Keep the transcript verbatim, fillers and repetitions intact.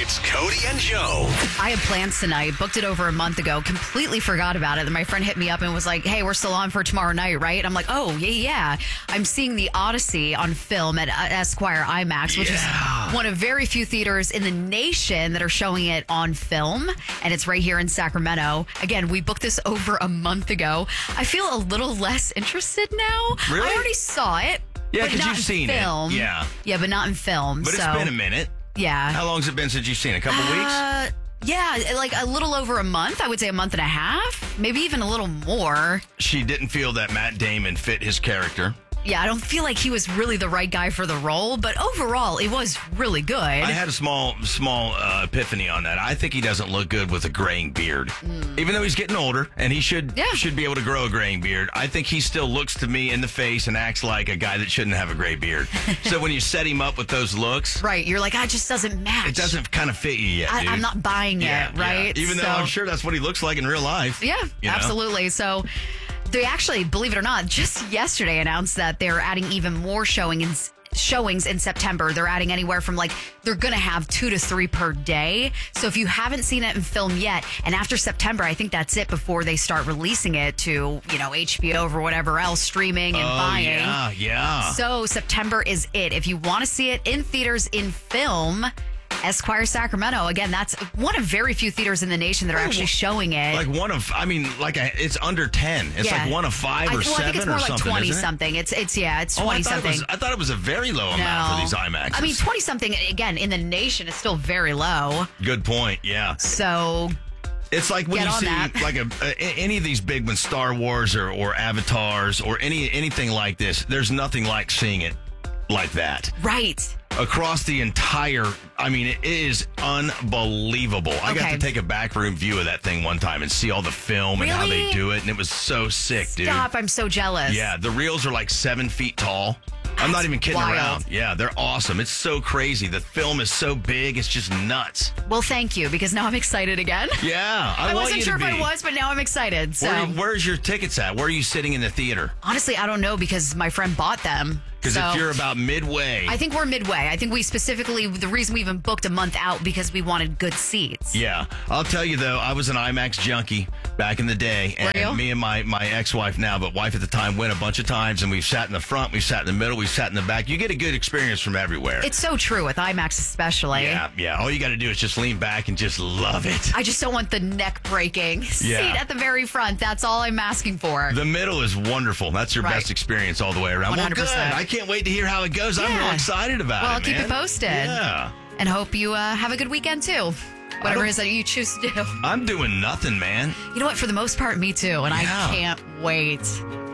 It's Cody and Joe. I had plans tonight, booked it over a month ago, completely forgot about it. Then my friend hit me up and was like, hey, we're still on for tomorrow night, right? And I'm like, oh, yeah, yeah. I'm seeing The Odyssey on film at Esquire IMAX, which Yeah. is one of very few theaters in the nation that are showing it on film. And it's right here in Sacramento. Again, we booked this over a month ago. I feel a little less interested now. Really? I already saw it. Yeah, but 'cause not you've in seen it. film. Yeah. Yeah, but not in film. But so, it's been a minute. Yeah. How long has it been since you've seen it? A couple weeks? Uh, yeah, like a little over a month. I would say a month and a half, maybe even a little more. She didn't feel that Matt Damon fit his character. Yeah, I don't feel like he was really the right guy for the role, but overall, it was really good. I had a small, small uh, epiphany on that. I think he doesn't look good with a graying beard, mm. even though he's getting older and he should Yeah. should be able to grow a graying beard. I think he still looks to me in the face and acts like a guy that shouldn't have a gray beard. So when you set him up with those looks, Right, you're like, ah, it just doesn't match. it doesn't kind of fit you yet. I, dude. I'm not buying Yeah, it, right? yeah. Even though So- I'm sure that's what he looks like in real life. Yeah, you know? absolutely. So they actually, believe it or not, just yesterday announced that they're adding even more showing in, showings in September. They're adding anywhere from like, they're going to have two to three per day. So if you haven't seen it in film yet, and after September, I think that's it before they start releasing it to, you know, H B O or whatever else, streaming and Oh, buying. yeah, yeah. So September is it. If you want to see it in theaters in film, Esquire Sacramento. Again, that's one of very few theaters in the nation that are actually showing it. Like one of, I mean, like a, it's under ten. It's Yeah. like one of five I, or well, seven I think it's more or like something. twenty isn't it? something. It's it's yeah, it's Oh, I twenty thought, it something. was, I thought it was a very low amount for these IMAXs. I mean, twenty something again in the nation is still very low. Good point. Yeah. So It's like when Get you on see that. like a, a any of these big ones, Star Wars or, or Avatars or any anything like this. There's nothing like seeing it like that right. across the entire. I mean, it is unbelievable. I got Okay. to take a backroom view of that thing one time and see all the film and how they Really? do it, and it was so sick, dude. Stop! I'm so jealous. Yeah, the reels are like seven feet tall. I'm not That's even kidding wild. around. Yeah, they're awesome. It's so crazy. The film is so big. It's just nuts. Well, thank you because now I'm excited again. Yeah, I, I want wasn't you sure to if be. I was, but now I'm excited. So Where, where's your tickets at? Where are you sitting in the theater? honestly, I don't know because my friend bought them. Because so if you're about midway, I think we're midway. I think we specifically, the reason we even booked a month out because we wanted good seats. yeah. I'll tell you though, I was an IMAX junkie back in the day, and Were you? me and my my ex-wife now, but wife at the time, went a bunch of times, and we've sat in the front, we've sat in the middle, we've sat in the back. You get a good experience from everywhere. It's so true with IMAX especially. yeah, yeah. All you got to do is just lean back and just love it. I just don't want the neck breaking seat Yeah. at the very front. That's all I'm asking for. The middle is wonderful. That's your Right. best experience all the way around. one hundred Well, good. percent. I can't wait to hear how it goes. I'm Yeah. real excited about Well, it, I'll keep man. you posted. Yeah. And hope you uh, have a good weekend too. Whatever don't- it is that you choose to do. I'm doing nothing, man. You know what? For the most part, me too. And Yeah. I can't wait.